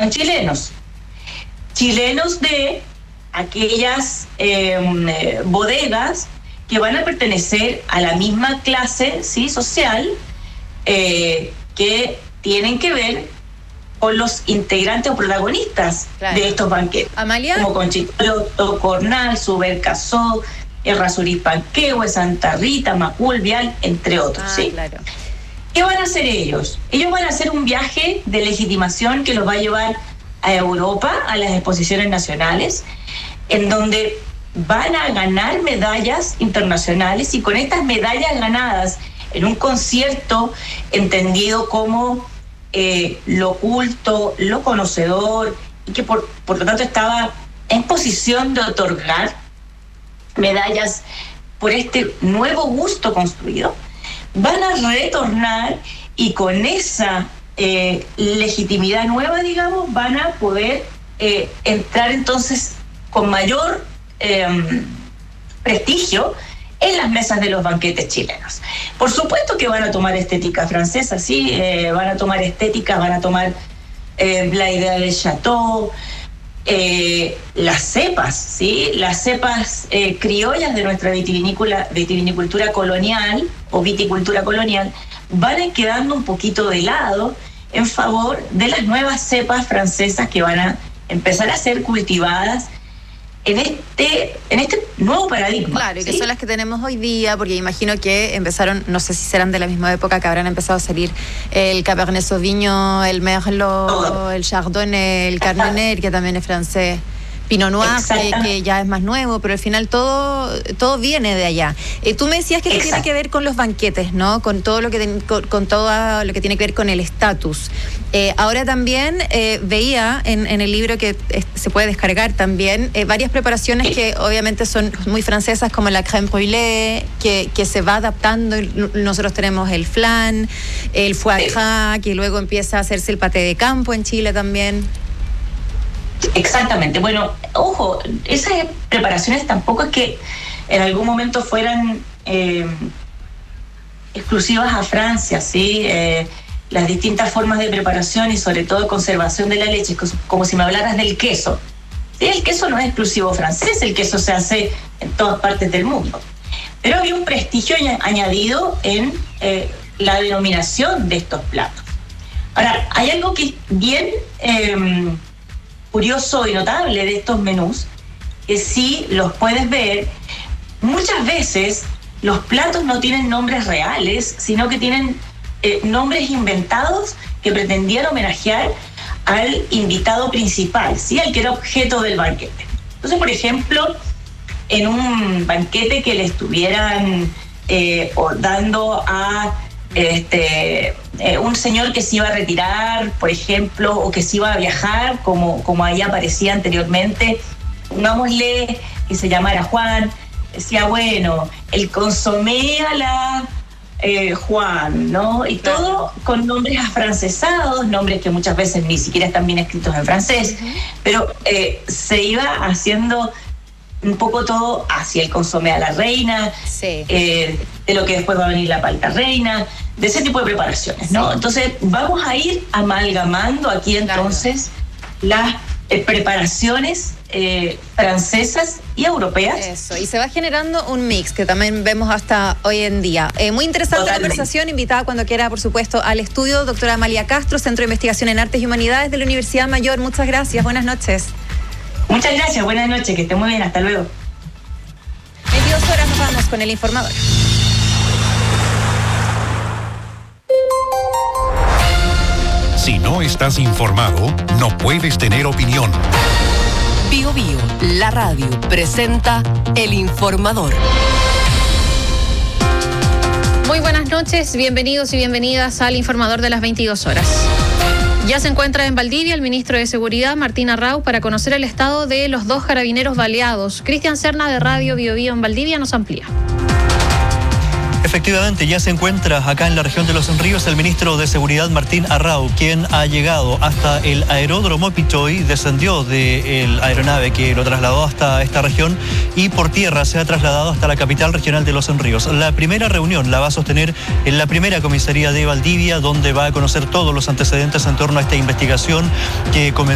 son chilenos. Chilenos de aquellas bodegas que van a pertenecer a la misma clase, ¿sí?, social, que tienen que ver con los integrantes o protagonistas, claro, de estos banquetes. Amalia. Como Conchitoto, Cornal, Subercasó, Errázuriz Panquehue, Santa Rita, Macul, Vial, entre otros. ¿Sí? Claro. ¿Qué van a hacer ellos? Ellos van a hacer un viaje de legitimación que los va a llevar a Europa, a las exposiciones nacionales, en donde van a ganar medallas internacionales, y con estas medallas ganadas en un concierto entendido como lo culto, lo conocedor, y que por lo tanto estaba en posición de otorgar medallas por este nuevo gusto construido, van a retornar, y con esa legitimidad nueva, digamos, van a poder entrar entonces con mayor prestigio en las mesas de los banquetes chilenos. Por supuesto que van a tomar estética francesa, ¿sí? Van a tomar estética, van a tomar la idea del chateau, las cepas, ¿sí? Las cepas criollas de nuestra vitivinicultura colonial o viticultura colonial van a ir quedando un poquito de lado en favor de las nuevas cepas francesas que van a empezar a ser cultivadas en este nuevo paradigma. Claro, y que ¿sí? son las que tenemos hoy día, porque imagino que empezaron, no sé si serán de la misma época que habrán empezado a salir el Cabernet Sauvignon, el Merlot, el Chardonnay, el Carmener, que también es francés, Pinot Noir, que ya es más nuevo, pero al final todo viene de allá. Tú me decías que esto tiene que ver con los banquetes, ¿no? Con todo lo que con todo lo que tiene que ver con el estatus. Ahora también veía en el libro que se puede descargar también varias preparaciones que obviamente son muy francesas, como la crème brûlée, que se va adaptando. Nosotros tenemos el flan, el foie gras, que luego empieza a hacerse el paté de campo en Chile también. Exactamente. Bueno, ojo, esas preparaciones tampoco es que en algún momento fueran exclusivas a Francia, ¿sí? Las distintas formas de preparación y sobre todo de conservación de la leche, como si me hablaras del queso. ¿Sí? El queso no es exclusivo francés, el queso se hace en todas partes del mundo. Pero había un prestigio añadido en la denominación de estos platos. Ahora, hay algo que es bien curioso y notable de estos menús, que si los puedes ver, muchas veces los platos no tienen nombres reales, sino que tienen nombres inventados que pretendían homenajear al invitado principal, ¿sí? Al que era objeto del banquete. Entonces, por ejemplo, en un banquete que le estuvieran dando a un señor que se iba a retirar, por ejemplo, o que se iba a viajar, como ahí aparecía anteriormente, pongámosle que se llamara Juan, decía, bueno, el consomé a la Juan, ¿no? Y todo con nombres afrancesados, nombres que muchas veces ni siquiera están bien escritos en francés, pero se iba haciendo un poco todo hacia el consomé a la reina, de lo que después va a venir la palta reina, de ese tipo de preparaciones, ¿no? Entonces vamos a ir amalgamando aquí entonces las preparaciones francesas y europeas. Eso, y se va generando un mix que también vemos hasta hoy en día. Muy interesante la conversación, invitada cuando quiera, por supuesto, al estudio, doctora Amalia Castro, Centro de Investigación en Artes y Humanidades de la Universidad Mayor. Muchas gracias, buenas noches. Muchas gracias, buenas noches, que esté muy bien, hasta luego. 22 horas, nos vamos con el informador. Si no estás informado, no puedes tener opinión. Bio Bio, la radio, presenta El Informador. Muy buenas noches, bienvenidos y bienvenidas al Informador de las 22 horas. Ya se encuentra en Valdivia el ministro de Seguridad, Martín Arrau, para conocer el estado de los 2 carabineros baleados. Cristian Serna, de Radio Bio Bio en Valdivia, nos amplía. Efectivamente, ya se encuentra acá en la región de Los Ríos el ministro de Seguridad Martín Arrau, quien ha llegado hasta el aeródromo Pichoy, descendió de la aeronave que lo trasladó hasta esta región y por tierra se ha trasladado hasta la capital regional de Los Ríos. La primera reunión la va a sostener en la primera comisaría de Valdivia, donde va a conocer todos los antecedentes en torno a esta investigación que comenzó